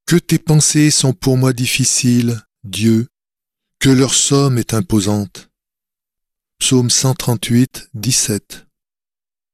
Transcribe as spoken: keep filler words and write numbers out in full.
Que tes pensées sont pour moi difficiles, Dieu, que leur somme est imposante. Psaume cent trente-huit, dix-sept.